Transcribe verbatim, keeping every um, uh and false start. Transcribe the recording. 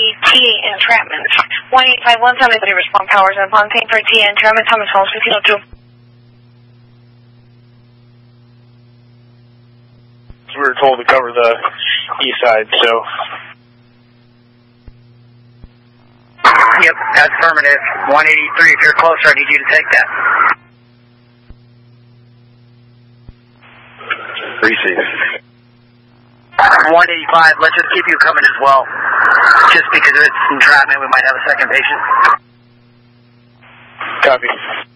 T A entrapment. one eight five one, tell me the respond powers and upon paying for T A entrapment, Thomas Holmes, fifteen oh two. We were told to cover the east side, so... Yep, that's affirmative. one eighty-three, if you're closer, I need you to take that. Receive. one eighty-five, let's just keep you coming as well. Just because of its entrapment, we might have a second patient. Copy.